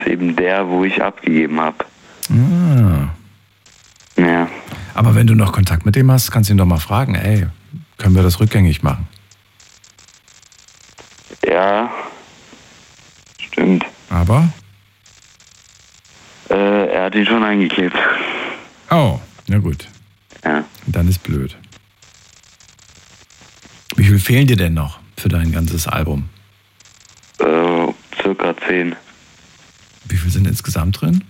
eben der, wo ich abgegeben habe. Ah. Ja. Aber wenn du noch Kontakt mit dem hast, kannst du ihn doch mal fragen, ey, können wir das rückgängig machen? Ja, stimmt. Aber? Er hat ihn schon eingeklebt. Oh, na gut. Ja. Dann ist blöd. Wie viel fehlen dir denn noch für dein ganzes Album? Circa 10. Wie viel sind insgesamt drin?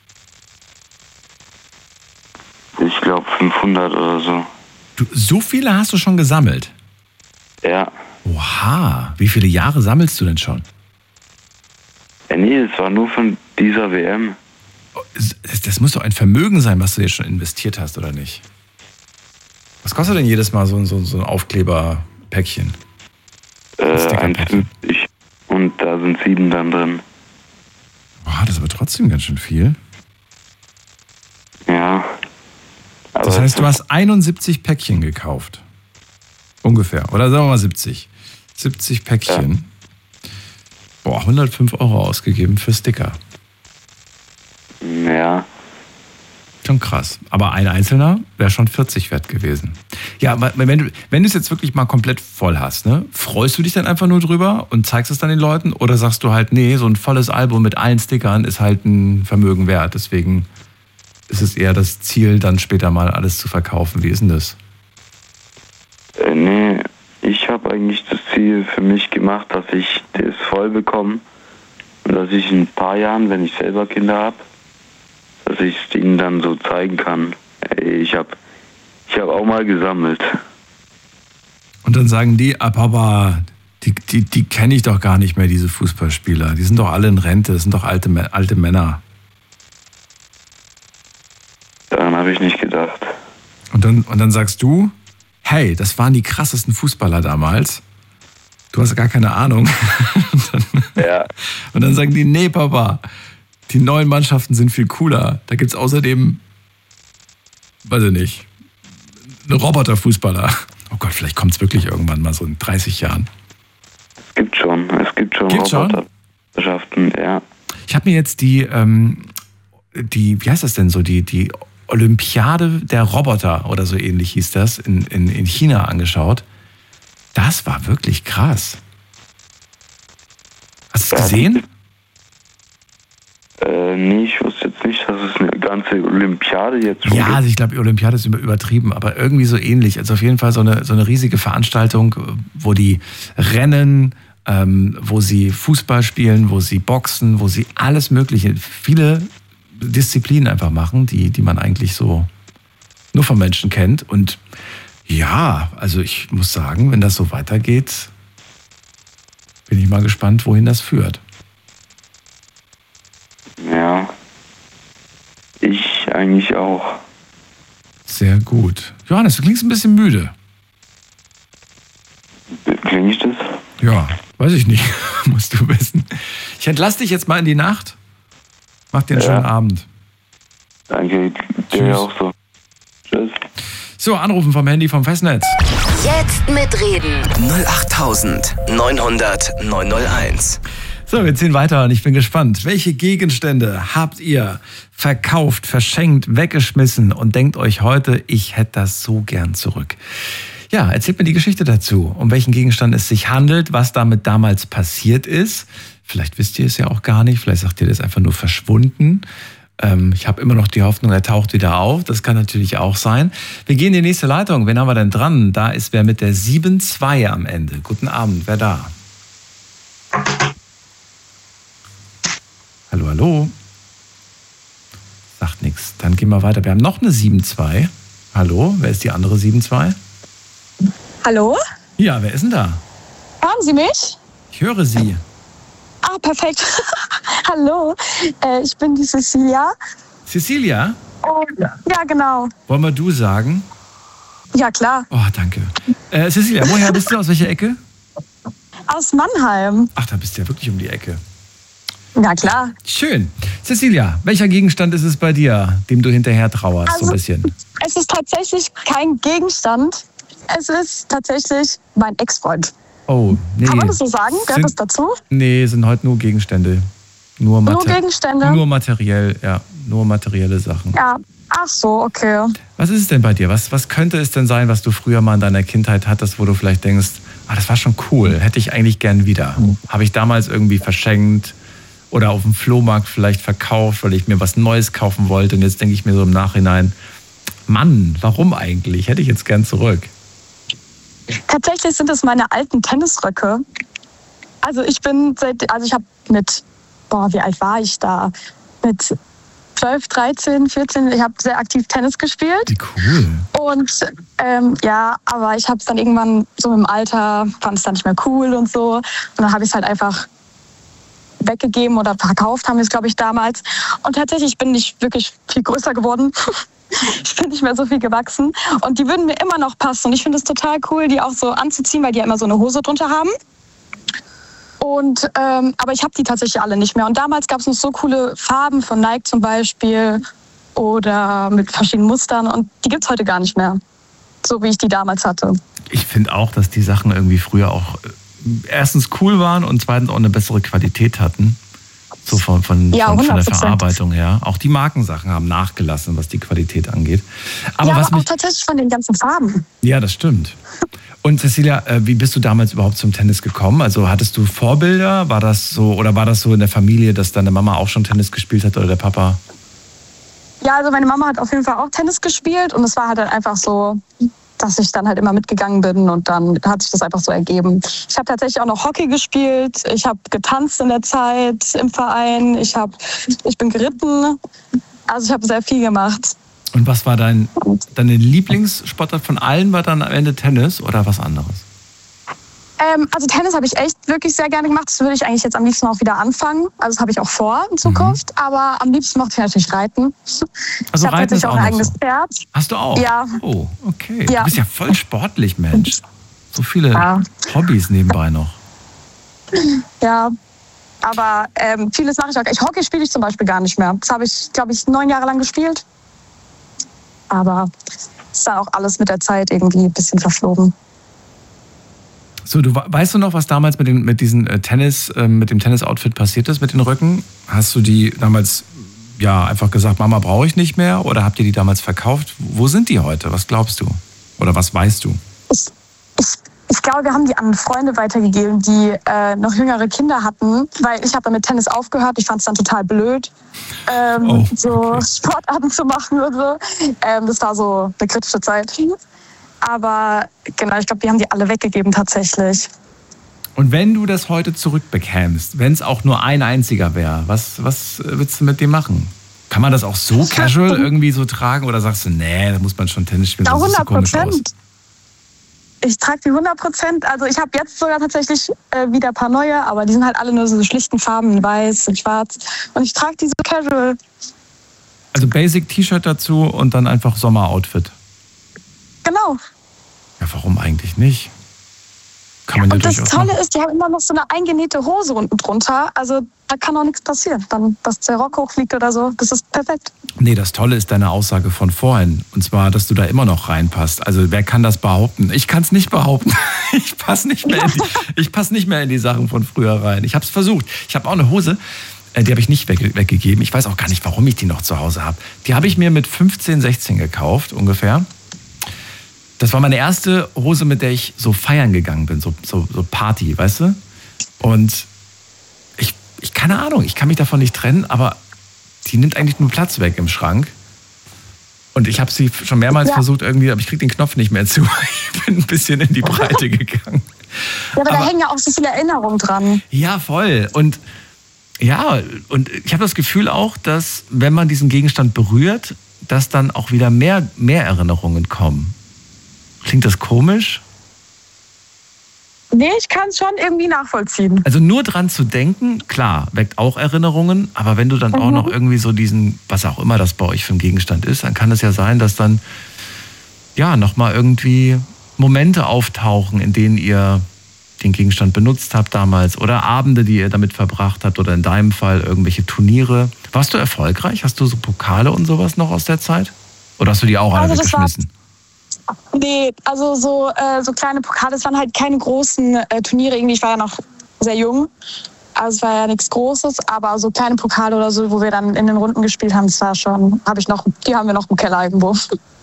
Ich glaube 500 oder so. So viele hast du schon gesammelt? Ja. Oha, wie viele Jahre sammelst du denn schon? Ja, nee, es war nur von dieser WM. Das muss doch ein Vermögen sein, was du jetzt schon investiert hast, oder nicht? Was kostet denn jedes Mal so ein Aufkleberpäckchen? 1,50. Und da sind 7 dann drin. Boah, das ist aber trotzdem ganz schön viel. Ja. Aber das heißt, du hast 71 Päckchen gekauft. Ungefähr. Oder sagen wir mal 70. 70 Päckchen. Ja. Boah, 105 Euro ausgegeben für Sticker. Ja. Schon krass. Aber ein einzelner wäre schon 40 wert gewesen. Ja, wenn du es jetzt wirklich mal komplett voll hast, ne, freust du dich dann einfach nur drüber und zeigst es dann den Leuten? Oder sagst du halt, nee, so ein volles Album mit allen Stickern ist halt ein Vermögen wert. Deswegen ist es eher das Ziel, dann später mal alles zu verkaufen. Wie ist denn das? Nee, ich habe eigentlich das Ziel für mich gemacht, dass ich das voll bekomme. Und dass ich in ein paar Jahren, wenn ich selber Kinder habe, dass ich es ihnen dann so zeigen kann. Ey, ich hab auch mal gesammelt. Und dann sagen die, Papa, die kenne ich doch gar nicht mehr, diese Fußballspieler. Die sind doch alle in Rente, das sind doch alte Männer. Daran habe ich nicht gedacht. Und dann sagst du, hey, das waren die krassesten Fußballer damals. Du hast gar keine Ahnung. Ja. Und dann sagen die, nee, Papa, die neuen Mannschaften sind viel cooler. Da gibt es außerdem, weiß ich nicht, einen Roboterfußballer. Oh Gott, vielleicht kommt es wirklich irgendwann mal so in 30 Jahren. Es gibt schon Robotermannschaften, ja. Ich habe mir jetzt die, wie heißt das denn so, die Olympiade der Roboter oder so ähnlich hieß das, in China angeschaut. Das war wirklich krass. Hast du es gesehen? Nee, ich wusste jetzt nicht, dass es eine ganze Olympiade jetzt schon gibt. Also ich glaube, die Olympiade ist übertrieben, aber irgendwie so ähnlich. Also auf jeden Fall so eine riesige Veranstaltung, wo die rennen, wo sie Fußball spielen, wo sie boxen, wo sie alles Mögliche, viele Disziplinen einfach machen, die man eigentlich so nur von Menschen kennt. Und ja, also ich muss sagen, wenn das so weitergeht, bin ich mal gespannt, wohin das führt. Ja, ich eigentlich auch. Sehr gut. Johannes, du klingst ein bisschen müde. Klinge ich das? Ja, weiß ich nicht. Musst du wissen. Ich entlasse dich jetzt mal in die Nacht. Mach dir einen schönen Abend. Danke, dir auch so. Tschüss. So, anrufen vom Handy vom Festnetz. Jetzt mitreden. 08900 901. So, wir ziehen weiter und ich bin gespannt. Welche Gegenstände habt ihr verkauft, verschenkt, weggeschmissen und denkt euch heute, ich hätte das so gern zurück? Ja, erzählt mir die Geschichte dazu, um welchen Gegenstand es sich handelt, was damit damals passiert ist. Vielleicht wisst ihr es ja auch gar nicht, vielleicht sagt ihr, das ist einfach nur verschwunden. Ich habe immer noch die Hoffnung, er taucht wieder auf. Das kann natürlich auch sein. Wir gehen in die nächste Leitung. Wen haben wir denn dran? Da ist wer mit der 7-2 am Ende. Guten Abend, wer da? Hallo, hallo. Sagt nichts. Dann gehen wir weiter. Wir haben noch eine 7-2. Hallo, wer ist die andere 7-2? Hallo? Ja, wer ist denn da? Hören Sie mich? Ich höre Sie. Ah, perfekt. Hallo, ich bin die Cecilia. Cecilia? Ja, genau. Wollen wir du sagen? Ja, klar. Oh, danke. Cecilia, woher bist du? Aus welcher Ecke? Aus Mannheim. Ach, da bist du ja wirklich um die Ecke. Ja, klar. Schön. Cecilia, welcher Gegenstand ist es bei dir, dem du hinterher trauerst, also, so ein bisschen? Es ist tatsächlich kein Gegenstand. Es ist tatsächlich mein Ex-Freund. Oh, nee. Kann man das so sagen? Gehört das dazu? Nee, sind heute nur Gegenstände. Nur Gegenstände? Nur materiell, ja. Nur materielle Sachen. Ja, ach so, okay. Was ist es denn bei dir? Was könnte es denn sein, was du früher mal in deiner Kindheit hattest, wo du vielleicht denkst, das war schon cool, hätte ich eigentlich gern wieder. Habe ich damals irgendwie verschenkt oder auf dem Flohmarkt vielleicht verkauft, weil ich mir was Neues kaufen wollte. Und jetzt denke ich mir so im Nachhinein, Mann, warum eigentlich? Hätte ich jetzt gern zurück. Tatsächlich sind es meine alten Tennisröcke. Also ich habe wie alt war ich da? Mit 12, 13, 14, ich habe sehr aktiv Tennis gespielt. Wie cool. Und aber ich habe es dann irgendwann so im Alter, fand es dann nicht mehr cool und so. Und dann habe ich es halt einfach weggegeben oder verkauft, haben wir es, glaube ich, damals. Und tatsächlich bin ich wirklich viel größer geworden. Ich bin nicht mehr so viel gewachsen. Und die würden mir immer noch passen. Und ich finde es total cool, die auch so anzuziehen, weil die ja immer so eine Hose drunter haben. Und aber ich habe die tatsächlich alle nicht mehr. Und damals gab es noch so coole Farben von Nike zum Beispiel oder mit verschiedenen Mustern. Und die gibt es heute gar nicht mehr, so wie ich die damals hatte. Ich finde auch, dass die Sachen irgendwie früher auch erstens cool waren und zweitens auch eine bessere Qualität hatten. So von der Verarbeitung her. Auch die Markensachen haben nachgelassen, was die Qualität angeht. Aber auch tatsächlich von den ganzen Farben. Ja, das stimmt. Und Cecilia, wie bist du damals überhaupt zum Tennis gekommen? Also hattest du Vorbilder? War das so in der Familie, dass deine Mama auch schon Tennis gespielt hat oder der Papa? Ja, also meine Mama hat auf jeden Fall auch Tennis gespielt und es war halt einfach so, dass ich dann halt immer mitgegangen bin und dann hat sich das einfach so ergeben. Ich habe tatsächlich auch noch Hockey gespielt, ich habe getanzt in der Zeit im Verein, ich bin geritten, also ich habe sehr viel gemacht. Und was war deine Lieblingssportart von allen? War dann am Ende Tennis oder was anderes? Also Tennis habe ich echt wirklich sehr gerne gemacht. Das würde ich eigentlich jetzt am liebsten auch wieder anfangen. Also das habe ich auch vor in Zukunft. Aber am liebsten mochte ich natürlich Reiten. Also ich habe Reiten tatsächlich auch ein eigenes Pferd. Hast du auch? Ja. Oh, okay. Ja. Du bist ja voll sportlich, Mensch. So viele Hobbys nebenbei noch. Ja, aber vieles mache ich auch. Hockey spiele ich zum Beispiel gar nicht mehr. Das habe ich, glaube ich, 9 Jahre lang gespielt. Aber es ist dann auch alles mit der Zeit irgendwie ein bisschen verflogen. So, weißt du noch, was damals mit dem Tennis-Outfit passiert ist, mit den Röcken? Hast du die damals einfach gesagt, Mama brauche ich nicht mehr? Oder habt ihr die damals verkauft? Wo sind die heute? Was glaubst du? Oder was weißt du? Ich glaube, wir haben die an Freunde weitergegeben, die noch jüngere Kinder hatten, weil ich habe dann mit Tennis aufgehört. Ich fand es dann total blöd, so Sportarten zu machen und so. Das war so eine kritische Zeit. Aber genau, ich glaube, die haben die alle weggegeben tatsächlich. Und wenn du das heute zurückbekämst, wenn es auch nur ein einziger wäre, was würdest du mit dem machen? Kann man das auch so casual irgendwie so tragen oder sagst du, nee, da muss man schon Tennis spielen, ja, das sieht so komisch aus? Ich trage die 100%. Also ich habe jetzt sogar tatsächlich wieder ein paar neue, aber die sind halt alle nur so schlichten Farben, in weiß und schwarz. Und ich trage die so casual. Also Basic T-Shirt dazu und dann einfach Sommeroutfit. Genau. Ja, warum eigentlich nicht? Und das Tolle ist, die haben immer noch so eine eingenähte Hose unten drunter. Also da kann auch nichts passieren. Dann, dass der Rock hochfliegt oder so, das ist perfekt. Nee, das Tolle ist deine Aussage von vorhin. Und zwar, dass du da immer noch reinpasst. Also wer kann das behaupten? Ich kann es nicht behaupten. Ich passe nicht mehr in die Sachen von früher rein. Ich habe es versucht. Ich habe auch eine Hose, die habe ich nicht weggegeben. Ich weiß auch gar nicht, warum ich die noch zu Hause habe. Die habe ich mir mit 15, 16 gekauft ungefähr. Das war meine erste Hose, mit der ich so feiern gegangen bin, so Party, weißt du? Und ich keine Ahnung, ich kann mich davon nicht trennen, aber die nimmt eigentlich nur Platz weg im Schrank. Und ich habe sie schon mehrmals versucht irgendwie, aber ich kriege den Knopf nicht mehr zu. Ich bin ein bisschen in die Breite gegangen. Ja, aber da hängen ja auch so viele Erinnerungen dran. Ja, voll. Und ja, und ich habe das Gefühl auch, dass wenn man diesen Gegenstand berührt, dass dann auch wieder mehr Erinnerungen kommen. Klingt das komisch? Nee, ich kann es schon irgendwie nachvollziehen. Also nur dran zu denken, klar, weckt auch Erinnerungen, aber wenn du dann auch noch irgendwie so diesen, was auch immer das bei euch für ein Gegenstand ist, dann kann es ja sein, dass dann nochmal irgendwie Momente auftauchen, in denen ihr den Gegenstand benutzt habt damals oder Abende, die ihr damit verbracht habt oder in deinem Fall irgendwelche Turniere. Warst du erfolgreich? Hast du so Pokale und sowas noch aus der Zeit? Oder hast du die auch alle weggeschmissen? Nee, also so kleine Pokale, das waren halt keine großen Turniere irgendwie. Ich war ja noch sehr jung. Also es war ja nichts Großes, aber so kleine Pokale oder so, wo wir dann in den Runden gespielt haben, das war schon, die haben wir noch im Keller irgendwo.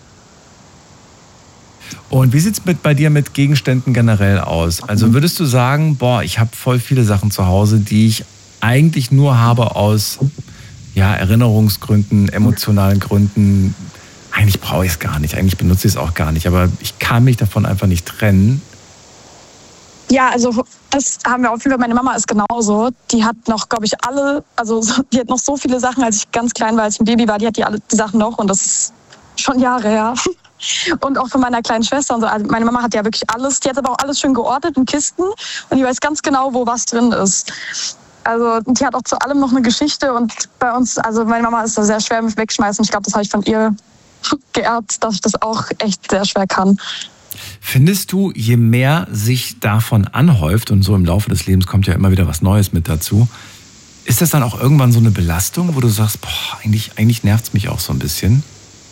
Und wie sieht es bei dir mit Gegenständen generell aus? Also würdest du sagen, ich habe voll viele Sachen zu Hause, die ich eigentlich nur habe aus Erinnerungsgründen, emotionalen Gründen. Eigentlich brauche ich es gar nicht, eigentlich benutze ich es auch gar nicht, aber ich kann mich davon einfach nicht trennen. Ja, also das haben wir auf jeden Fall. Meine Mama ist genauso. Die hat noch, glaube ich, die hat noch so viele Sachen, als ich ganz klein war, als ich ein Baby war, die hat die Sachen noch und das ist schon Jahre her. Und auch von meiner kleinen Schwester und so. Also meine Mama hat ja wirklich alles. Die hat aber auch alles schön geordnet in Kisten und die weiß ganz genau, wo was drin ist. Also die hat auch zu allem noch eine Geschichte und bei uns, also meine Mama ist da sehr schwer mit Wegschmeißen. Ich glaube, das habe ich von ihr geerbt, dass ich das auch echt sehr schwer kann. Findest du, je mehr sich davon anhäuft und so im Laufe des Lebens kommt ja immer wieder was Neues mit dazu, ist das dann auch irgendwann so eine Belastung, wo du sagst, eigentlich nervt es mich auch so ein bisschen?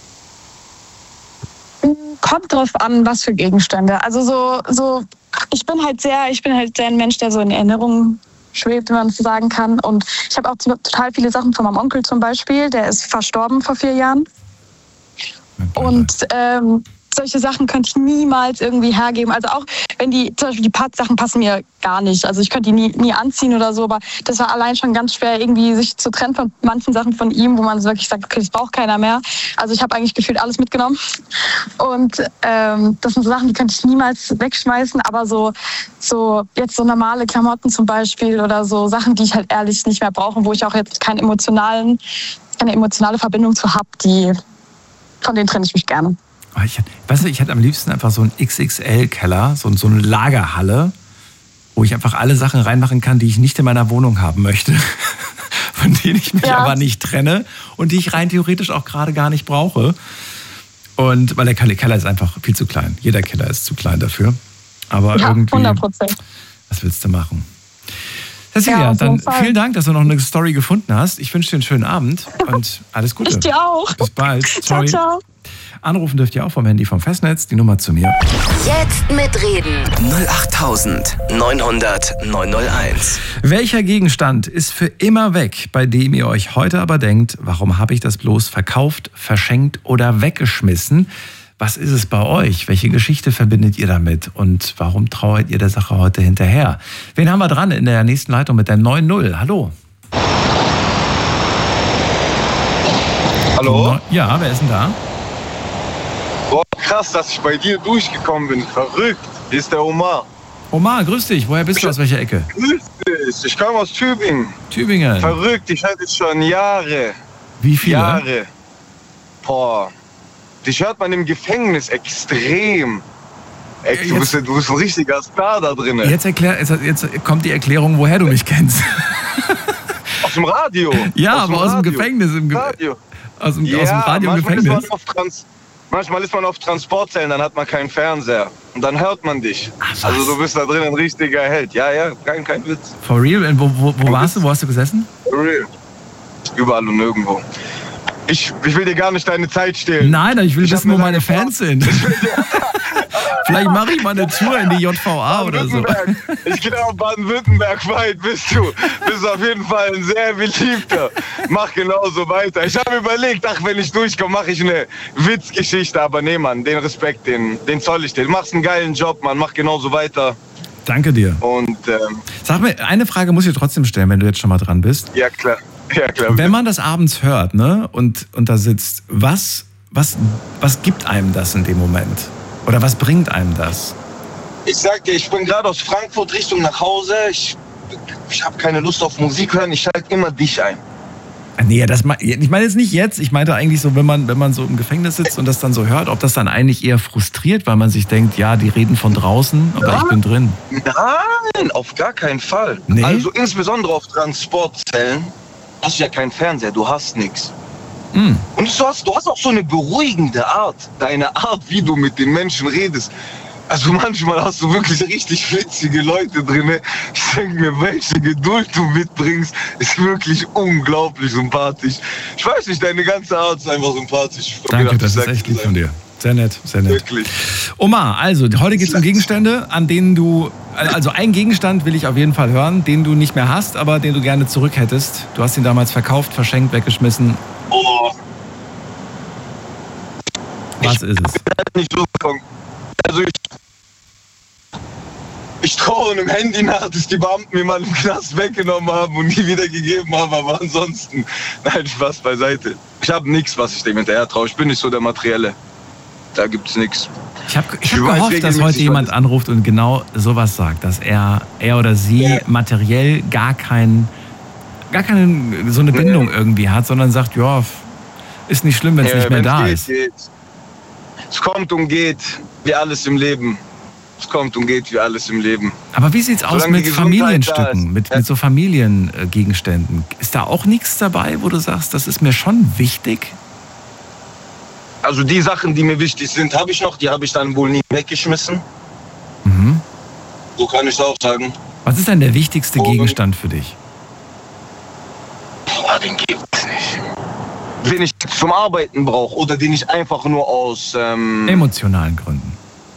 Kommt drauf an, was für Gegenstände. Also ich bin halt sehr ein Mensch, der so in Erinnerungen schwebt, wenn man so sagen kann. Und ich habe auch total viele Sachen von meinem Onkel zum Beispiel. Der ist verstorben vor 4 Jahren. Und solche Sachen könnte ich niemals irgendwie hergeben. Also auch wenn zum Beispiel die Sachen passen mir gar nicht. Also ich könnte die nie anziehen oder so, aber das war allein schon ganz schwer, irgendwie sich zu trennen von manchen Sachen von ihm, wo man wirklich sagt, okay, das braucht keiner mehr. Also ich habe eigentlich gefühlt alles mitgenommen. Und das sind so Sachen, die könnte ich niemals wegschmeißen, aber so jetzt so normale Klamotten zum Beispiel oder so Sachen, die ich halt ehrlich nicht mehr brauche, wo ich auch jetzt keine emotionale Verbindung zu habe, von denen trenne ich mich gerne. Ich hätte am liebsten einfach so einen XXL-Keller, so eine Lagerhalle, wo ich einfach alle Sachen reinmachen kann, die ich nicht in meiner Wohnung haben möchte, von denen ich mich aber nicht trenne und die ich rein theoretisch auch gerade gar nicht brauche. Und weil der Keller ist einfach viel zu klein. Jeder Keller ist zu klein dafür. Aber irgendwie, 100%. Was willst du machen? Cecilia, dann vielen Dank, dass du noch eine Story gefunden hast. Ich wünsche dir einen schönen Abend und alles Gute. Ich dir auch. Bis bald. Sorry. Ciao. Anrufen dürft ihr auch vom Handy vom Festnetz. Die Nummer zu mir. Jetzt mitreden. 08900 901. Welcher Gegenstand ist für immer weg, bei dem ihr euch heute aber denkt, warum habe ich das bloß verkauft, verschenkt oder weggeschmissen? Was ist es bei euch? Welche Geschichte verbindet ihr damit? Und warum trauert ihr der Sache heute hinterher? Wen haben wir dran in der nächsten Leitung mit der 9-0? Hallo. Hallo? Ja, wer ist denn da? Boah, krass, dass ich bei dir durchgekommen bin. Verrückt. Hier ist der Omar. Omar, grüß dich. Woher bist du? Aus welcher Ecke? Grüß dich. Ich komme aus Tübingen. Tübingen. Verrückt, ich höre dich schon Jahre. Wie viele? Jahre. Boah. Dich hört man im Gefängnis extrem. Du bist ein richtiger Star da drin. Jetzt kommt die Erklärung, woher du mich kennst. Aus dem Radio. Ja, aber aus dem Gefängnis. Radio. Aus dem Radio im Gefängnis. Manchmal ist man auf Transportzellen, dann hat man keinen Fernseher. Und dann hört man dich. Ach, also du bist da drin ein richtiger Held. Ja, kein Witz. For real? Und wo warst du? Wo hast du gesessen? For real. Überall und nirgendwo. Ich will dir gar nicht deine Zeit stehlen. Nein, ich will wissen, wo meine Fans sind. Vielleicht mache ich mal eine Tour in die JVA oder so. Ich glaube, Baden-Württemberg weit bist du. Bist auf jeden Fall ein sehr beliebter. Mach genauso weiter. Ich habe überlegt, wenn ich durchkomme, mache ich eine Witzgeschichte. Aber nee, Mann, den Respekt, den zoll ich dir. Du machst einen geilen Job, Mann. Mach genauso weiter. Danke dir. Und sag mir, eine Frage muss ich dir trotzdem stellen, wenn du jetzt schon mal dran bist. Ja, klar. Ja, klar. Wenn man das abends hört, ne, und da sitzt, was gibt einem das in dem Moment? Oder was bringt einem das? Ich sag dir, ich bin gerade aus Frankfurt Richtung nach Hause. Ich habe keine Lust auf Musik hören. Ich schalte immer dich ein. Nee, ich meine jetzt nicht jetzt. Ich meinte eigentlich so, wenn man so im Gefängnis sitzt und das dann so hört, ob das dann eigentlich eher frustriert, weil man sich denkt, ja, die reden von draußen, aber ich bin drin. Nein, auf gar keinen Fall. Nee? Also insbesondere auf Transportzellen hast du ja keinen Fernseher, du hast nichts. Mm. Und du hast auch so eine beruhigende Art, deine Art, wie du mit den Menschen redest. Also manchmal hast du wirklich richtig witzige Leute drin. Ich denke mir, welche Geduld du mitbringst, ist wirklich unglaublich sympathisch. Ich weiß nicht, deine ganze Art ist einfach sympathisch. Danke, das ist echt lieb von dir. Sehr nett, sehr nett. Wirklich. Omar, also heute geht es um Gegenstände, an denen du Also ein Gegenstand will ich auf jeden Fall hören, den du nicht mehr hast, aber den du gerne zurück hättest. Du hast ihn damals verkauft, verschenkt, weggeschmissen. Oh. Was ist es? Nicht so. Also ich traue einem Handy nach, das die Beamten mir mal im Knast weggenommen haben und nie wieder gegeben haben, aber ansonsten, nein, Spaß beiseite. Ich habe nichts, was ich dem hinterher traue. Ich bin nicht so der Materielle. Da gibt's nichts. Ich hab gehofft, dass heute jemand anruft und genau sowas sagt, dass er oder sie materiell gar keine so eine Bindung irgendwie hat, sondern sagt, ja, ist nicht schlimm, wenn es nicht mehr da ist. Geht. Es kommt und geht, wie alles im Leben. Es kommt und geht, wie alles im Leben. Aber wie sieht's aus mit Familienstücken, mit so Familiengegenständen? Ist da auch nichts dabei, wo du sagst, das ist mir schon wichtig? Also die Sachen, die mir wichtig sind, habe ich noch. Die habe ich dann wohl nie weggeschmissen. Mhm. So kann ich es auch sagen. Was ist denn der wichtigste Gegenstand für dich? Boah, den gibt es nicht. Den ich zum Arbeiten brauche oder den ich einfach nur aus... emotionalen Gründen.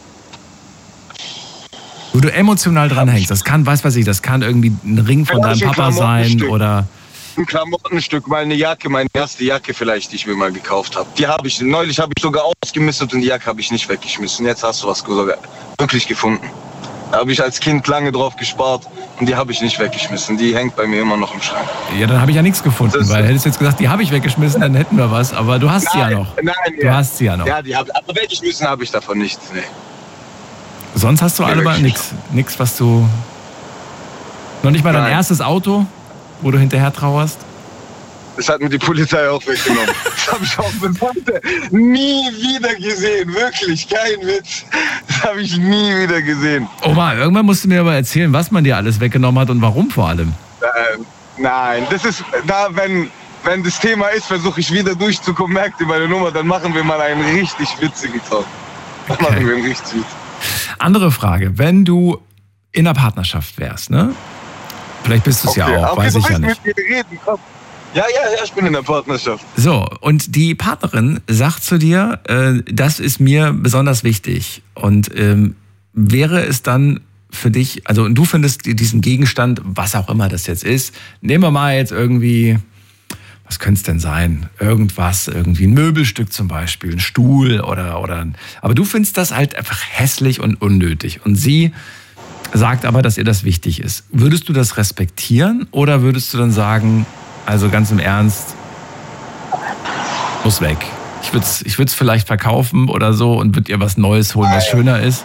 Wo du emotional dran hängst. Das kann, das kann irgendwie ein Ring von deinem Papa sein oder... Ein Klamottenstück, meine Jacke, meine erste Jacke vielleicht, die ich mir mal gekauft habe. Die habe ich, neulich habe ich sogar ausgemistet und die Jacke habe ich nicht weggeschmissen. Jetzt hast du was sogar wirklich gefunden. Da habe ich als Kind lange drauf gespart und die habe ich nicht weggeschmissen. Die hängt bei mir immer noch im Schrank. Ja, dann habe ich ja nichts gefunden, weil hättest du jetzt gesagt, die habe ich weggeschmissen, dann hätten wir was. Aber du hast sie ja noch. Nein, du hast sie ja noch. Ja, aber weggeschmissen habe ich davon nichts. Nee. Sonst hast du alle nichts, was du... Noch nicht mal dein erstes Auto, wo du hinterher trauerst? Das hat mir die Polizei auch weggenommen. Das habe ich auch bis heute nie wieder gesehen. Wirklich, kein Witz. Das habe ich nie wieder gesehen. Oma, irgendwann musst du mir aber erzählen, was man dir alles weggenommen hat und warum vor allem. Nein, das ist, wenn das Thema ist, versuche ich wieder durchzukommen, merkt ihr meine Nummer, dann machen wir mal einen richtig witzigen Talk. Dann machen wir einen richtig witzigen. Andere Frage, wenn du in einer Partnerschaft wärst, ne? Vielleicht bist du es ja auch, weiß ich ja nicht. Mit mir reden, komm. Ja, ich bin in der Partnerschaft. So, und die Partnerin sagt zu dir, das ist mir besonders wichtig. Und wäre es dann für dich, also und du findest diesen Gegenstand, was auch immer das jetzt ist, nehmen wir mal jetzt irgendwie, was könnte es denn sein? Irgendwie ein Möbelstück zum Beispiel, ein Stuhl oder aber du findest das halt einfach hässlich und unnötig. Und sie sagt aber, dass ihr das wichtig ist. Würdest du das respektieren oder würdest du dann sagen, also ganz im Ernst, muss weg. Ich würde es vielleicht verkaufen oder so und würde ihr was Neues holen, was schöner ist?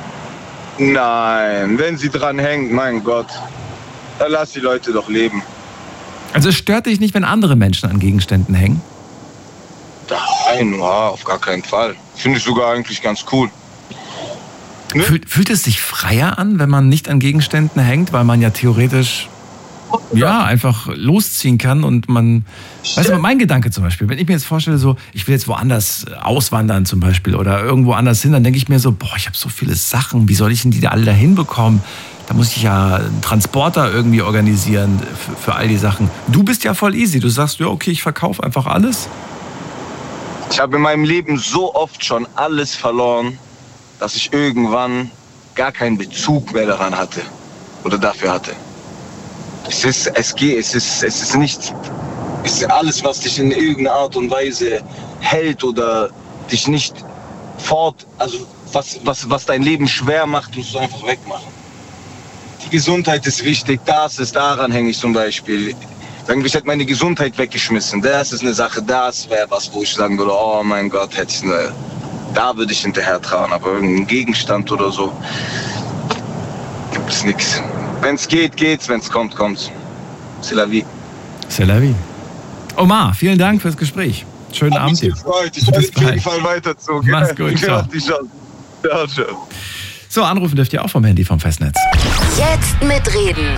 Nein, wenn sie dran hängt, mein Gott, dann lass die Leute doch leben. Also es stört dich nicht, wenn andere Menschen an Gegenständen hängen? Nein, auf gar keinen Fall. Finde ich sogar eigentlich ganz cool. Ne? Fühlt es sich freier an, wenn man nicht an Gegenständen hängt, weil man ja theoretisch einfach losziehen kann und man... Weißt du, mein Gedanke zum Beispiel, wenn ich mir jetzt vorstelle, so, ich will jetzt woanders auswandern zum Beispiel oder irgendwo anders hin, dann denke ich mir so, ich habe so viele Sachen, wie soll ich denn die da alle dahin bekommen? Da muss ich ja einen Transporter irgendwie organisieren für all die Sachen. Du bist ja voll easy, du sagst, ja okay, ich verkaufe einfach alles. Ich habe in meinem Leben so oft schon alles verloren, dass ich irgendwann gar keinen Bezug mehr daran hatte oder dafür hatte. Es ist nicht, es ist alles, was dich in irgendeiner Art und Weise hält oder dich nicht also was dein Leben schwer macht, musst du einfach wegmachen. Die Gesundheit ist wichtig, daran hänge ich zum Beispiel. Sagen wir, ich hätte meine Gesundheit weggeschmissen, das ist eine Sache, das wäre was, wo ich sagen würde, oh mein Gott, da würde ich hinterher trauen, aber irgendein Gegenstand oder so gibt es nichts. Wenn es geht, geht's, wenn es kommt, kommt's. C'est la vie. C'est la vie. Omar, vielen Dank fürs Gespräch. Schönen Abend dir. Ich werde auf jeden Fall weiterzogen. Mach's gut, ciao. Ciao. So, anrufen dürft ihr auch vom Handy vom Festnetz. Jetzt mitreden.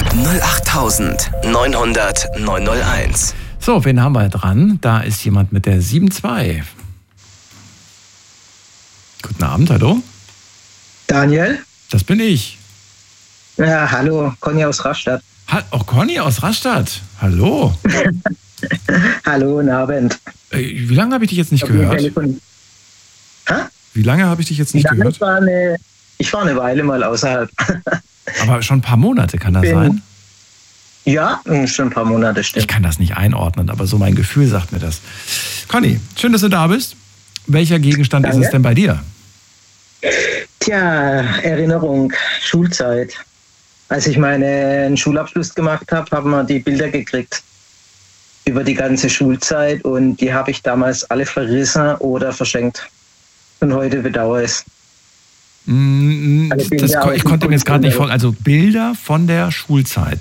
08900 901. So, wen haben wir dran? Da ist jemand mit der 72. Guten Abend, hallo? Daniel? Das bin ich. Ja, hallo, Conny aus Rastatt. Conny aus Rastatt. Hallo. Hallo, guten Abend. Wie lange habe ich dich jetzt nicht gehört? Hä? Wie lange habe ich dich jetzt nicht gehört? Ich war eine Weile mal außerhalb. Aber schon ein paar Monate kann das sein? Ja, schon ein paar Monate, stimmt. Ich kann das nicht einordnen, aber so mein Gefühl sagt mir das. Conny, schön, dass du da bist. Welcher Gegenstand ist es denn bei dir? Tja, Erinnerung, Schulzeit. Als ich meinen Schulabschluss gemacht habe, haben wir die Bilder gekriegt über die ganze Schulzeit und die habe ich damals alle verrissen oder verschenkt. Und heute bedauere ich es. Ich konnte mir jetzt gerade nicht folgen. Also Bilder von der Schulzeit.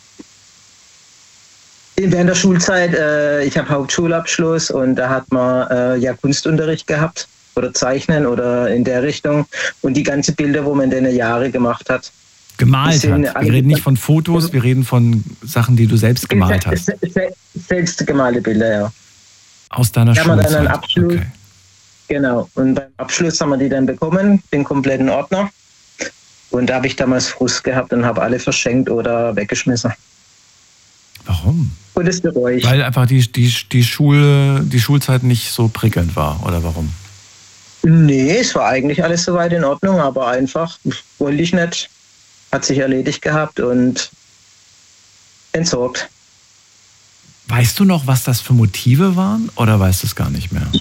Während der Schulzeit, ich habe Hauptschulabschluss und da hat man ja Kunstunterricht gehabt oder Zeichnen oder in der Richtung. Und die ganzen Bilder, wo man in den Jahren gemacht hat. Gemalt hat. Wir reden nicht von Fotos, wir reden von Sachen, die du selbst gemalt hast. Selbst gemalte Bilder, ja. Aus deiner Schulzeit. Da haben wir dann einen Abschluss. Okay. Genau. Und beim Abschluss haben wir die dann bekommen, den kompletten Ordner. Und da habe ich damals Frust gehabt und habe alle verschenkt oder weggeschmissen. Warum? Und das bereue ich. Weil einfach die Schulzeit nicht so prickelnd war, oder warum? Nee, es war eigentlich alles soweit in Ordnung, aber einfach wollte ich nicht. Hat sich erledigt gehabt und entsorgt. Weißt du noch, was das für Motive waren, oder weißt du es gar nicht mehr?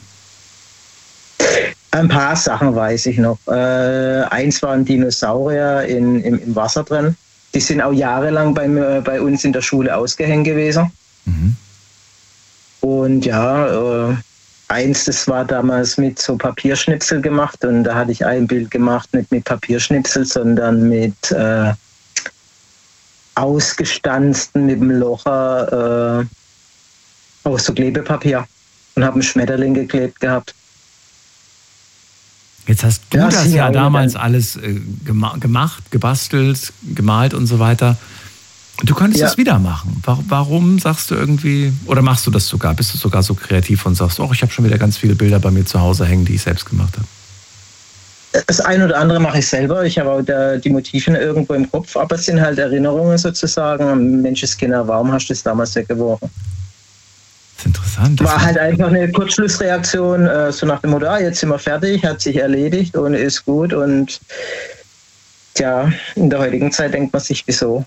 Ein paar Sachen weiß ich noch. Eins waren Dinosaurier im Wasser drin. Die sind auch jahrelang bei uns in der Schule ausgehängt gewesen. Mhm. Und ja, eins, das war damals mit so Papierschnipsel gemacht und da hatte ich ein Bild gemacht, nicht mit Papierschnipsel, sondern mit ausgestanzten, mit dem Locher aus so Klebepapier und habe einen Schmetterling geklebt gehabt. Jetzt hast du das ja damals alles gemacht, gebastelt, gemalt und so weiter. Du könntest das wieder machen. Warum sagst du irgendwie, oder machst du das sogar? Bist du sogar so kreativ und sagst, ich habe schon wieder ganz viele Bilder bei mir zu Hause hängen, die ich selbst gemacht habe? Das eine oder andere mache ich selber. Ich habe auch die Motive irgendwo im Kopf, aber es sind halt Erinnerungen sozusagen. Menschenskinder, warum hast du das damals weggeworfen? Das ist interessant. War halt einfach eine Kurzschlussreaktion, so nach dem Motto, jetzt sind wir fertig, hat sich erledigt und ist gut. Und ja, in der heutigen Zeit denkt man sich, wieso?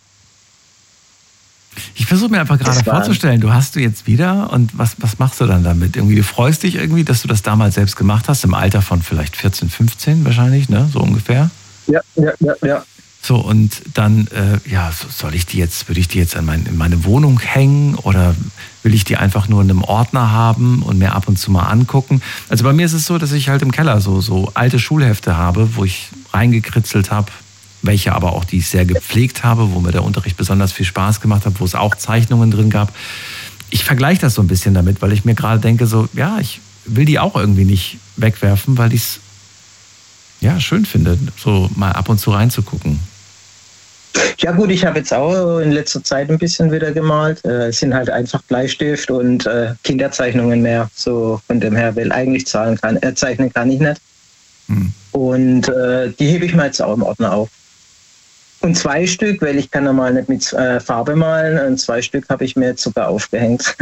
Ich versuche mir einfach gerade vorzustellen, du hast du jetzt wieder und was machst du dann damit? Irgendwie, du freust dich irgendwie, dass du das damals selbst gemacht hast, im Alter von vielleicht 14, 15 wahrscheinlich, ne? So ungefähr? Ja. So, und dann, würde ich die jetzt in meine Wohnung hängen oder will ich die einfach nur in einem Ordner haben und mir ab und zu mal angucken? Also bei mir ist es so, dass ich halt im Keller so alte Schulhefte habe, wo ich reingekritzelt habe, welche aber auch, die ich sehr gepflegt habe, wo mir der Unterricht besonders viel Spaß gemacht hat, wo es auch Zeichnungen drin gab. Ich vergleiche das so ein bisschen damit, weil ich mir gerade denke, ich will die auch irgendwie nicht wegwerfen, weil ich es schön finde, so mal ab und zu reinzugucken. Ja gut, ich habe jetzt auch in letzter Zeit ein bisschen wieder gemalt. Es sind halt einfach Bleistift und Kinderzeichnungen mehr. So von dem her, weil eigentlich zeichnen kann ich nicht. Und die hebe ich mir jetzt auch im Ordner auf. Und 2 Stück, weil ich kann normal nicht mit Farbe malen, und 2 Stück habe ich mir jetzt sogar aufgehängt.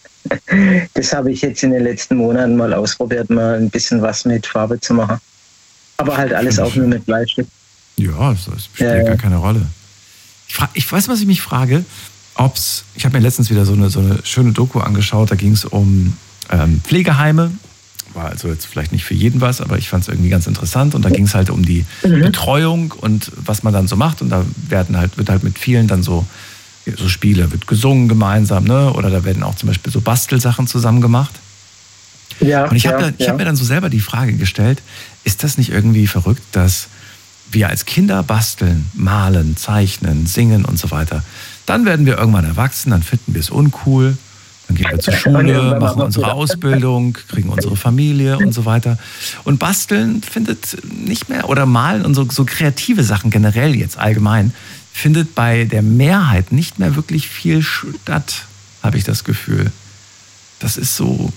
Das habe ich jetzt in den letzten Monaten mal ausprobiert, mal ein bisschen was mit Farbe zu machen. Aber halt alles auch nur mit Bleistift. Ja, das spielt gar keine Rolle. Ich weiß, was ich mich frage, ich habe mir letztens wieder so eine schöne Doku angeschaut, da ging es um Pflegeheime. War also jetzt vielleicht nicht für jeden was, aber ich fand es irgendwie ganz interessant. Und da ging es halt um die Betreuung und was man dann so macht. Und da wird halt mit vielen dann so Spiele, wird gesungen gemeinsam, ne? Oder da werden auch zum Beispiel so Bastelsachen zusammen gemacht. Ja, und ich habe mir dann so selber die Frage gestellt, ist das nicht irgendwie verrückt, dass wir als Kinder basteln, malen, zeichnen, singen und so weiter. Dann werden wir irgendwann erwachsen, dann finden wir es uncool. Dann gehen wir zur Schule, machen unsere Ausbildung, kriegen unsere Familie und so weiter. Und Basteln findet nicht mehr, oder Malen und so kreative Sachen generell jetzt allgemein, findet bei der Mehrheit nicht mehr wirklich viel statt, habe ich das Gefühl. Das ist so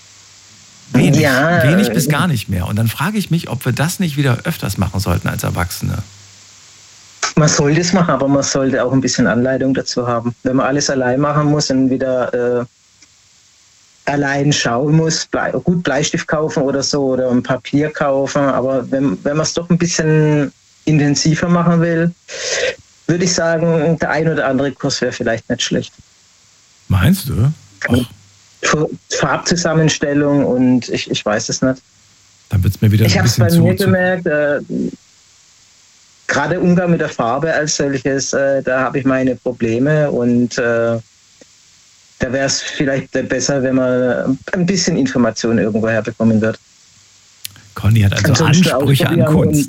wenig bis gar nicht mehr. Und dann frage ich mich, ob wir das nicht wieder öfters machen sollten als Erwachsene. Man sollte es machen, aber man sollte auch ein bisschen Anleitung dazu haben. Wenn man alles allein machen muss und wieder allein schauen muss, gut Bleistift kaufen oder so oder ein Papier kaufen, aber wenn man es doch ein bisschen intensiver machen will, würde ich sagen, der ein oder andere Kurs wäre vielleicht nicht schlecht. Meinst du? Farbzusammenstellung und ich weiß es nicht. Dann wird es mir wieder ich ein bisschen zu... Ich habe es bei mir gemerkt, gerade Umgang mit der Farbe als solches, da habe ich meine Probleme und da wäre es vielleicht besser, wenn man ein bisschen Information irgendwo herbekommen wird. Conny hat also Ansprüche an Kunst.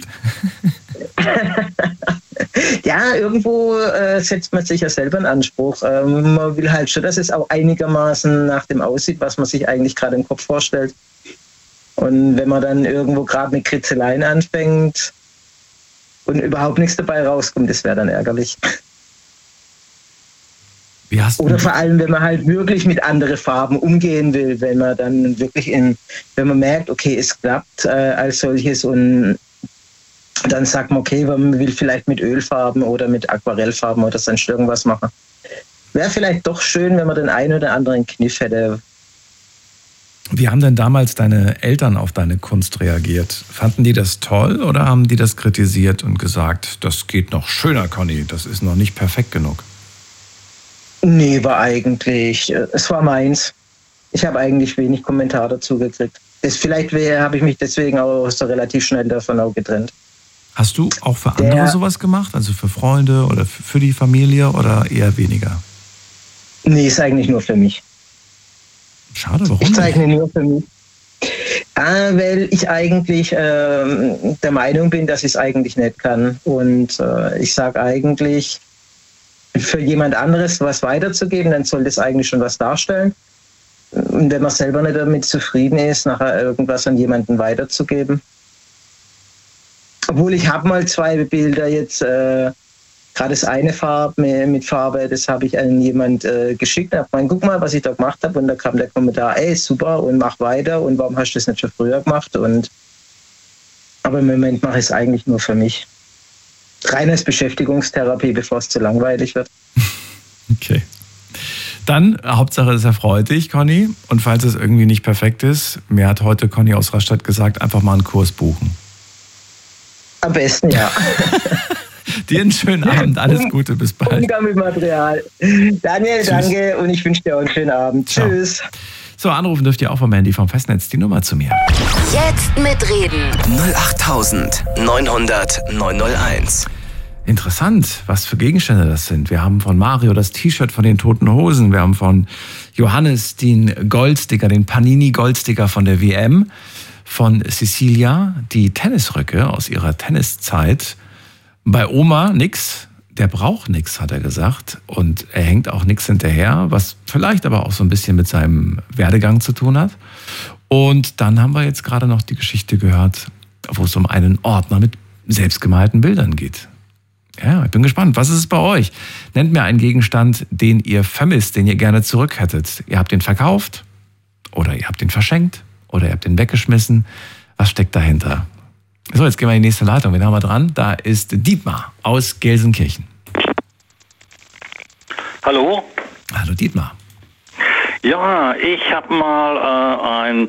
Ja, irgendwo setzt man sich ja selber einen Anspruch. Man will halt schon, dass es auch einigermaßen nach dem aussieht, was man sich eigentlich gerade im Kopf vorstellt. Und wenn man dann irgendwo gerade mit Kritzeleien anfängt und überhaupt nichts dabei rauskommt, das wäre dann ärgerlich. Oder vor allem, wenn man halt wirklich mit anderen Farben umgehen will, wenn man dann wirklich wenn man merkt, okay, es klappt als solches und dann sagt man, okay, man will vielleicht mit Ölfarben oder mit Aquarellfarben oder sonst irgendwas machen. Wäre vielleicht doch schön, wenn man den einen oder anderen Kniff hätte. Wie haben denn damals deine Eltern auf deine Kunst reagiert? Fanden die das toll oder haben die das kritisiert und gesagt, das geht noch schöner, Conny, das ist noch nicht perfekt genug? Nee, es war meins. Ich habe eigentlich wenig Kommentar dazu gekriegt. Vielleicht habe ich mich deswegen auch so relativ schnell davon auch getrennt. Hast du auch für andere sowas gemacht? Also für Freunde oder für die Familie oder eher weniger? Nee, ist eigentlich nur für mich. Schade, warum? Ich zeichne nur für mich. Weil ich eigentlich der Meinung bin, dass ich es eigentlich nicht kann. Und ich sage eigentlich, für jemand anderes was weiterzugeben, dann soll das eigentlich schon was darstellen. Und wenn man selber nicht damit zufrieden ist, nachher irgendwas an jemanden weiterzugeben. Obwohl ich habe mal 2 Bilder jetzt, gerade das eine mit Farbe, das habe ich an jemand geschickt. Ich habe guck mal, was ich da gemacht habe. Und da kam der Kommentar, ey, super und mach weiter. Und warum hast du das nicht schon früher gemacht? Aber im Moment mache ich es eigentlich nur für mich. Reines Beschäftigungstherapie, bevor es zu langweilig wird. Okay. Dann, Hauptsache es erfreut dich, Conny. Und falls es irgendwie nicht perfekt ist, mir hat heute Conny aus Rastatt gesagt, einfach mal einen Kurs buchen. Am besten, ja. Dir einen schönen Abend, alles Gute, bis bald. Umgang mit Material. Daniel, tschüss. Danke und ich wünsche dir auch einen schönen Abend. Ciao. Tschüss. So, anrufen dürft ihr auch vom Handy vom Festnetz die Nummer zu mir. Jetzt mitreden. 08900 901. Interessant, was für Gegenstände das sind. Wir haben von Mario das T-Shirt von den Toten Hosen. Wir haben von Johannes den Goldsticker, den Panini Goldsticker von der WM. Von Cecilia die Tennisröcke aus ihrer Tenniszeit. Bei Oma nix. Der braucht nix, hat er gesagt. Und er hängt auch nix hinterher, was vielleicht aber auch so ein bisschen mit seinem Werdegang zu tun hat. Und dann haben wir jetzt gerade noch die Geschichte gehört, wo es um einen Ordner mit selbstgemalten Bildern geht. Ja, ich bin gespannt. Was ist es bei euch? Nennt mir einen Gegenstand, den ihr vermisst, den ihr gerne zurück hättet. Ihr habt den verkauft oder ihr habt den verschenkt oder ihr habt den weggeschmissen. Was steckt dahinter? So, jetzt gehen wir in die nächste Leitung. Wen haben wir dran? Da ist Dietmar aus Gelsenkirchen. Hallo? Hallo Dietmar. Ja, ich habe mal ein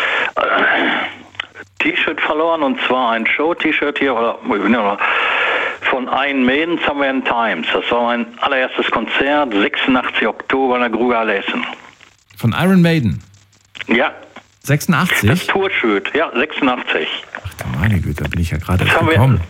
T-Shirt verloren, und zwar ein Show-T-Shirt hier von Iron Maiden, Somewhere in Times. Das war mein allererstes Konzert, 86 Oktober in der Grugahalle Essen. Von Iron Maiden? Ja. 86? Das Tourshirt, ja, 86. Ach du meine Güte, da bin ich ja gerade erst gekommen.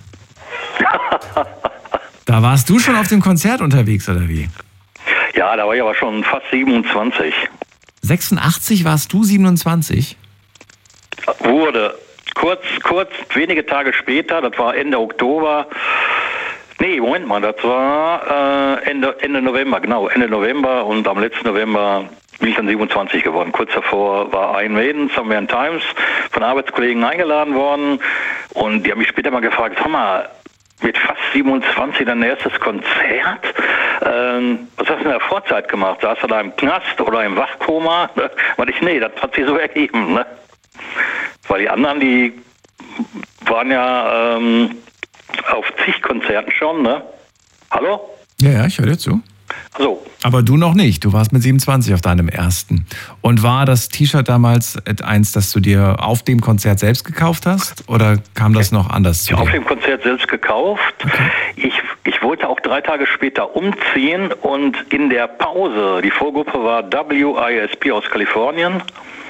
Da warst du schon auf dem Konzert unterwegs, oder wie? Ja, da war ich aber schon fast 27. 86 warst du 27? Wurde kurz, wenige Tage später, das war Ende Oktober, nee, Moment mal, das war Ende November, genau, Ende November, und am letzten November bin ich dann 27 geworden. Kurz davor war Iron Maiden, Somewhere in Times, von Arbeitskollegen eingeladen worden, und die haben mich später mal gefragt, sag mal, mit fast 27 dein erstes Konzert? Was hast du in der Vorzeit gemacht? Saß du da im Knast oder im Wachkoma? Und ich, nee, das hat sich so ergeben, ne? Weil die anderen, die waren ja auf zig Konzerten schon, ne? Hallo? Ja, ich höre dir zu. So. Aber du noch nicht. Du warst mit 27 auf deinem ersten. Und war das T-Shirt damals eins, das du dir auf dem Konzert selbst gekauft hast? Oder kam das noch anders zu dir? Auf dem Konzert selbst gekauft. Okay. ich wollte auch 3 Tage später umziehen und in der Pause, die Vorgruppe war WISP aus Kalifornien,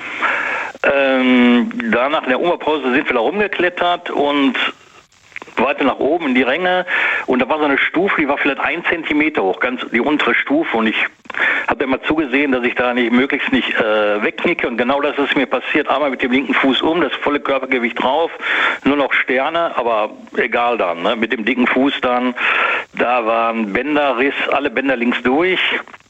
danach in der Umbaupause sind wir da rumgeklettert und weiter nach oben in die Ränge und da war so eine Stufe, die war vielleicht 1 Zentimeter hoch, ganz die untere Stufe und ich habe immer zugesehen, dass ich da möglichst nicht wegknicke und genau das ist mir passiert. Einmal mit dem linken Fuß das volle Körpergewicht drauf, nur noch Sterne, aber egal dann, ne? Mit dem dicken Fuß dann, da war ein Bänderriss, alle Bänder links durch.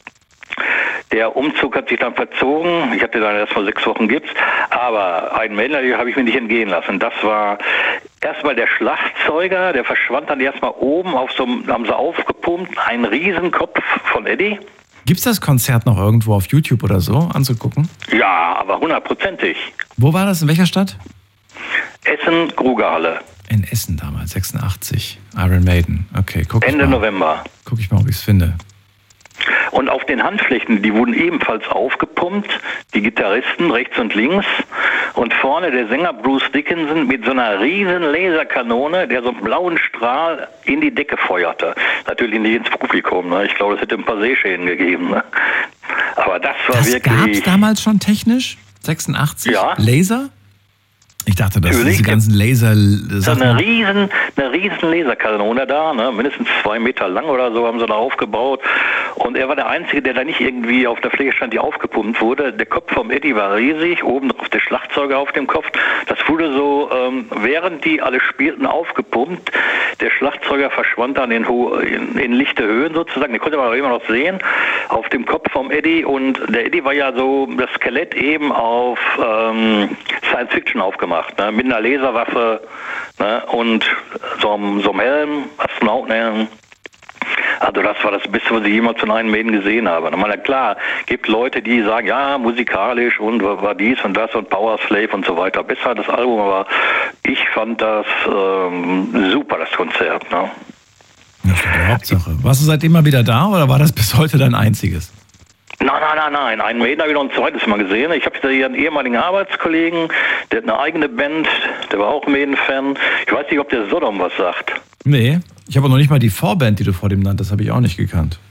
Der Umzug hat sich dann verzogen. Ich hatte dann erst mal 6 Wochen Gips. Aber einen Männler, den habe ich mir nicht entgehen lassen. Das war erstmal der Schlagzeuger. Der verschwand dann erstmal oben haben sie aufgepumpt. Ein Riesenkopf von Eddie. Gibt's das Konzert noch irgendwo auf YouTube oder so anzugucken? Ja, aber 100%. Wo war das? In welcher Stadt? Essen, Grugerhalle. In Essen damals, 86. Iron Maiden. Okay, Ende November. Guck ich mal, ob ich es finde. Und auf den Handflächen, die wurden ebenfalls aufgepumpt, die Gitarristen rechts und links. Und vorne der Sänger Bruce Dickinson mit so einer riesen Laserkanone, der so einen blauen Strahl in die Decke feuerte. Natürlich nicht ins Publikum, ne? Ich glaube, es hätte ein paar Sehschäden gegeben. Ne? Aber das war wirklich... Das gab es damals schon technisch? 86? Ja. Laser? Ich dachte, das sind diese ganzen Laser-Sachen. Eine riesen Laserkanone da, ne? Mindestens 2 Meter lang oder so haben sie da aufgebaut. Und er war der Einzige, der da nicht irgendwie auf der Fläche stand, die aufgepumpt wurde. Der Kopf vom Eddie war riesig, oben drauf der Schlagzeuger auf dem Kopf. Das wurde so, während die alle spielten, aufgepumpt. Der Schlagzeuger verschwand dann in lichte Höhen sozusagen. Den konnte man aber immer noch sehen, auf dem Kopf vom Eddie. Und der Eddie war ja so das Skelett eben auf Science Fiction aufgemacht. Ne, mit einer Laserwaffe, ne, und so einem Helm, Astronautenhelm. Also das war das Beste, was ich jemals von Iron Maiden gesehen habe. Ich meine, klar, gibt Leute, die sagen, ja, musikalisch und war dies und das und Power Slave und so weiter. Besser das Album, aber ich fand das super, das Konzert. Ne? Das ist die Hauptsache. Warst du seitdem mal wieder da oder war das bis heute dein einziges? Nein. Einen Maiden habe ich noch ein zweites Mal gesehen. Ich habe hier einen ehemaligen Arbeitskollegen, der hat eine eigene Band, der war auch Maiden-Fan. Ich weiß nicht, ob der Sodom was sagt. Nee, ich habe noch nicht mal die Vorband, die du vor dem nanntest, habe ich auch nicht gekannt.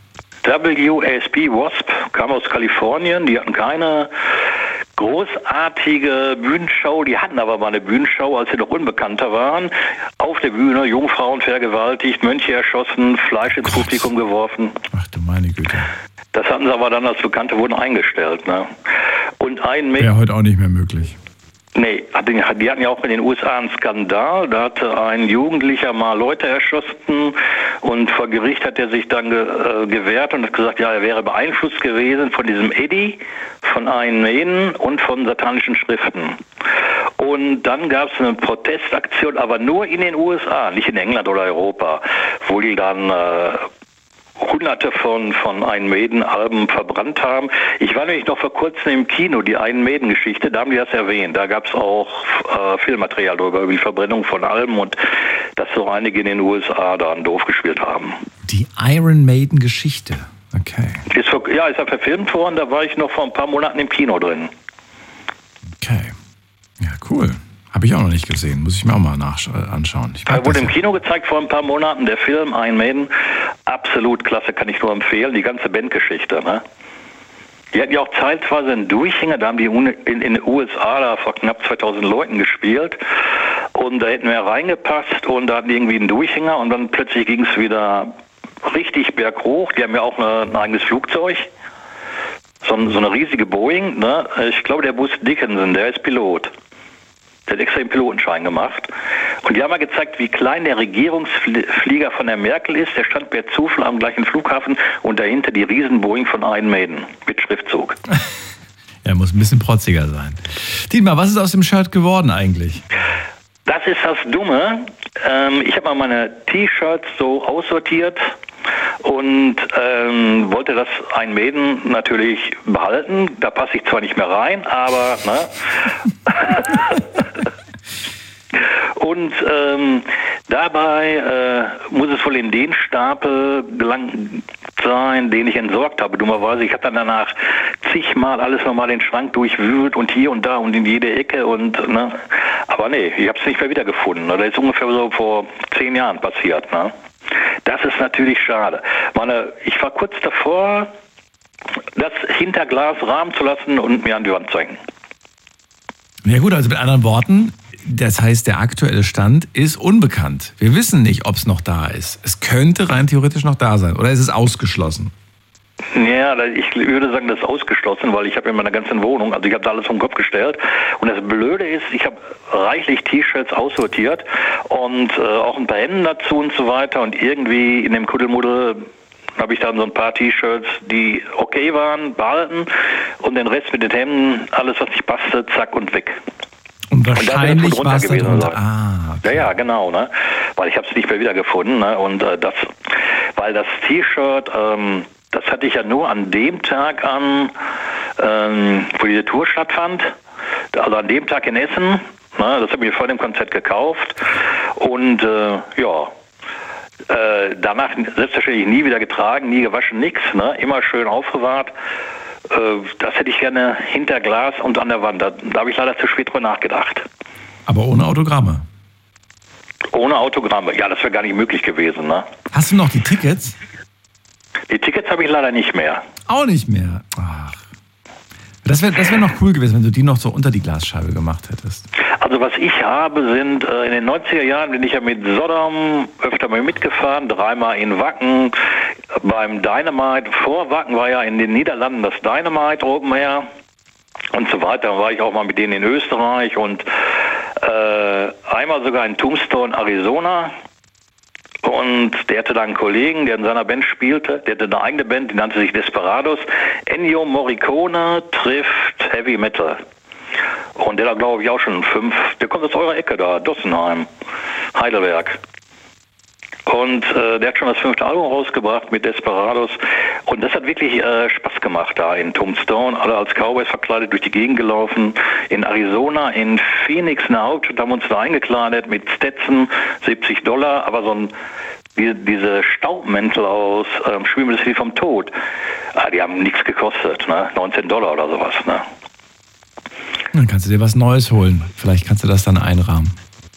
WISP kam aus Kalifornien, die hatten keine großartige Bühnenshow, die hatten aber mal eine Bühnenshow, als sie noch unbekannter waren. Auf der Bühne Jungfrauen vergewaltigt, Mönche erschossen, Fleisch ins Publikum geworfen. Ach du meine Güte. Das hatten sie aber dann als Bekannte wurden eingestellt. Ne? Und wäre heute auch nicht mehr möglich. Nee, die hatten ja auch in den USA einen Skandal. Da hatte ein Jugendlicher mal Leute erschossen und vor Gericht hat er sich dann gewehrt und hat gesagt, ja, er wäre beeinflusst gewesen von diesem Eddie, von Iron Maiden und von satanischen Schriften. Und dann gab es eine Protestaktion, aber nur in den USA, nicht in England oder Europa, wo die dann Hunderte von Iron Maiden-Alben verbrannt haben. Ich war nämlich noch vor kurzem im Kino, die Iron Maiden-Geschichte, da haben die das erwähnt. Da gab es auch Filmmaterial über die Verbrennung von Alben und dass so einige in den USA dann doof gespielt haben. Die Iron Maiden-Geschichte, okay. Ist ja verfilmt worden, da war ich noch vor ein paar Monaten im Kino drin. Okay, ja cool. Habe ich auch noch nicht gesehen, muss ich mir auch mal anschauen. Wurde im Kino gezeigt vor ein paar Monaten, der Film Iron Maiden. Absolut klasse, kann ich nur empfehlen, die ganze Bandgeschichte. Ne? Die hatten ja auch zeitweise einen Durchhänger, da haben die in den USA da vor knapp 2000 Leuten gespielt und da hätten wir reingepasst und da hatten die irgendwie einen Durchhänger und dann plötzlich ging es wieder richtig berghoch. Die haben ja auch ein eigenes Flugzeug, so eine riesige Boeing. Ne? Ich glaube, der Bruce Dickinson, der ist Pilot. Der hat extra den Pilotenschein gemacht. Und die haben mal gezeigt, wie klein der Regierungsflieger von der Merkel ist. Der stand per Zufall am gleichen Flughafen und dahinter die Riesen-Boeing von Iron Maiden mit Schriftzug. Ja, muss ein bisschen protziger sein. Dietmar, was ist aus dem Shirt geworden eigentlich? Das ist das Dumme. Ich habe mal meine T-Shirts so aussortiert und wollte das Iron Maiden natürlich behalten. Da passe ich zwar nicht mehr rein, aber ne? Und dabei muss es wohl in den Stapel gelangt sein, den ich entsorgt habe. Dummerweise, ich habe dann danach zigmal alles nochmal den Schrank durchwühlt und hier und da und in jede Ecke und ne? Aber nee, ich habe es nicht mehr wiedergefunden. Das ist ungefähr so vor 10 Jahren passiert. Ne? Das ist natürlich schade. Ich war kurz davor, das hinter Glas rahmen zu lassen und mir an die Wand zu hängen. Ja gut, also mit anderen Worten, das heißt, der aktuelle Stand ist unbekannt. Wir wissen nicht, ob es noch da ist. Es könnte rein theoretisch noch da sein. Oder ist es ausgeschlossen? Ja, ich würde sagen, das ist ausgeschlossen, weil ich habe in meiner ganzen Wohnung, also ich habe da alles vom Kopf gestellt. Und das Blöde ist, ich habe reichlich T-Shirts aussortiert und auch ein paar Hemden dazu und so weiter. Und irgendwie in dem Kuddelmuddel habe ich dann so ein paar T-Shirts, die okay waren, behalten. Und den Rest mit den Hemden, alles was nicht passte, zack und weg. Und wahrscheinlich war es darunter. Okay. Ja, genau, ne? Weil ich habe es nicht mehr wiedergefunden. Ne? Und weil das T-Shirt, das hatte ich ja nur an dem Tag an, wo diese Tour stattfand. Also an dem Tag in Essen. Ne? Das habe ich mir vor dem Konzert gekauft. Und danach selbstverständlich nie wieder getragen, nie gewaschen, nichts. Ne? Immer schön aufbewahrt. Das hätte ich gerne hinter Glas und an der Wand. Da habe ich leider zu spät drüber nachgedacht. Aber ohne Autogramme? Ohne Autogramme. Ja, das wäre gar nicht möglich gewesen. Ne? Hast du noch die Tickets? Die Tickets habe ich leider nicht mehr. Auch nicht mehr? Ach. Das wär noch cool gewesen, wenn du die noch so unter die Glasscheibe gemacht hättest. Also was ich habe, sind in den 90er Jahren bin ich ja mit Sodom öfter mal mitgefahren, 3-mal in Wacken, beim Dynamite. Vor Wacken war ja in den Niederlanden das Dynamite Open Air und so weiter. Dann war ich auch mal mit denen in Österreich und einmal sogar in Tombstone, Arizona. Und der hatte da einen Kollegen, der in seiner Band spielte, der hatte eine eigene Band, die nannte sich Desperados. Ennio Morricone trifft Heavy Metal. Und der da glaube ich auch schon 5, der kommt aus eurer Ecke da, Dossenheim, Heidelberg. Und der hat schon das 5. Album rausgebracht mit Desperados. Und das hat wirklich Spaß gemacht da in Tombstone. Alle als Cowboys verkleidet durch die Gegend gelaufen. In Arizona, in Phoenix, eine Hauptstadt, haben uns da eingekleidet mit Stetson, $70. Aber so diese Staubmäntel aus Schwimmelcity vom Tod, die haben nichts gekostet, ne? $19 oder sowas. Ne? Dann kannst du dir was Neues holen. Vielleicht kannst du das dann einrahmen.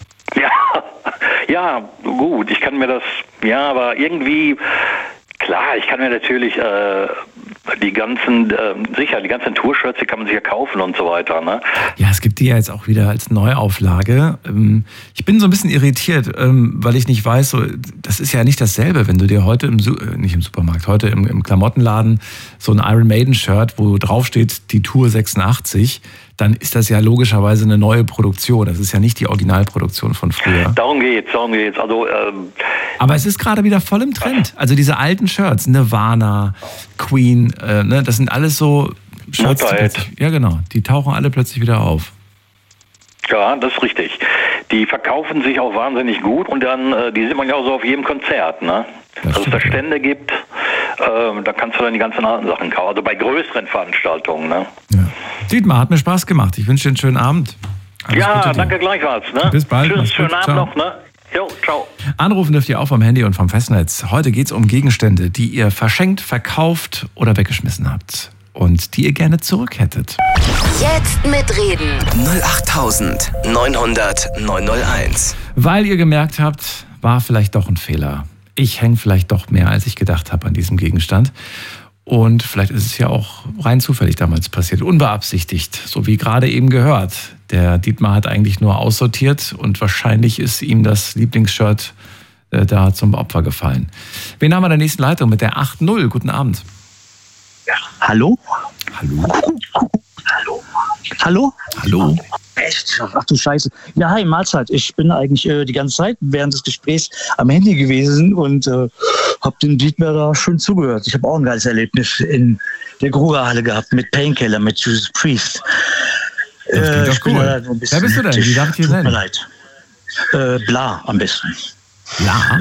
Ja, gut, ich kann mir das, aber irgendwie, klar, ich kann mir natürlich die ganzen Tour-Shirts, die kann man sich ja kaufen und so weiter, ne? Ja, es gibt die ja jetzt auch wieder als Neuauflage. Ich bin so ein bisschen irritiert, weil ich nicht weiß, so, das ist ja nicht dasselbe, wenn du dir heute nicht im Supermarkt, heute im Klamottenladen so ein Iron Maiden-Shirt, wo draufsteht die Tour 86, dann ist das ja logischerweise eine neue Produktion. Das ist ja nicht die Originalproduktion von früher. Darum geht's. Also, aber es ist gerade wieder voll im Trend. Also diese alten Shirts, Nirvana, Queen, ne, das sind alles so Shirts. Ja, genau. Die tauchen alle plötzlich wieder auf. Ja, das ist richtig. Die verkaufen sich auch wahnsinnig gut und dann, die sieht man ja auch so auf jedem Konzert, ne? Dass es da Stände gibt, da kannst du dann die ganzen alten Sachen kaufen. Also bei größeren Veranstaltungen, ne? Ja. Dietmar, hat mir Spaß gemacht. Ich wünsche dir einen schönen Abend. Alles Gute danke gleichfalls, ne? Bis bald. Schönen Abend noch, ne? Jo, ciao. Anrufen dürft ihr auch vom Handy und vom Festnetz. Heute geht es um Gegenstände, die ihr verschenkt, verkauft oder weggeschmissen habt. Und die ihr gerne zurück hättet. Jetzt mitreden. 08900901. Weil ihr gemerkt habt, war vielleicht doch ein Fehler. Ich hänge vielleicht doch mehr, als ich gedacht habe an diesem Gegenstand. Und vielleicht ist es ja auch rein zufällig damals passiert, unbeabsichtigt, so wie gerade eben gehört. Der Dietmar hat eigentlich nur aussortiert und wahrscheinlich ist ihm das Lieblingsshirt da zum Opfer gefallen. Wen haben wir in der nächsten Leitung mit der 8.0? Guten Abend. Ja. Hallo? Hallo? Echt? Ach du Scheiße. Ja, hi, Mahlzeit. Ich bin eigentlich die ganze Zeit während des Gesprächs am Handy gewesen und habe dem Dietmar da schön zugehört. Ich habe auch ein geiles Erlebnis in der Grugerhalle gehabt mit Painkiller, mit Judas Priest. Das klingt doch cool. Wer bist du denn? Wie darf ich dir Tut sein? mir leid. Bla am besten. Bla?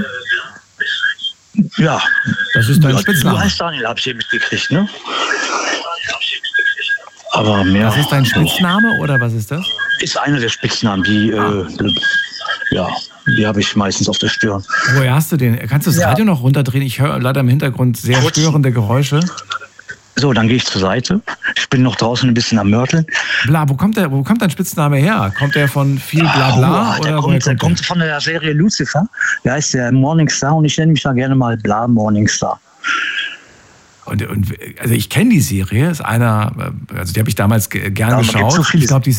Ja. Das ist dein Du Spitzname. heißt Daniel, habe ich hier mitgekriegt, ne? Aber mehr. Das ist dein Spitzname oder was ist das? Ist einer der Spitznamen, die habe ich meistens auf der Stirn. Woher hast du den? Kannst du das Radio noch runterdrehen? Ich höre leider im Hintergrund sehr störende Geräusche. So, dann gehe ich zur Seite. Ich bin noch draußen ein bisschen am Mörteln. Bla, wo kommt dein Spitzname her? Kommt der von viel Blabla? Der kommt von der Serie Lucifer. Der heißt der Morningstar und ich nenne mich da gerne mal Bla Morningstar. Und also ich kenne die Serie, ist einer, also die habe ich damals gern geschaut. So ich glaube, die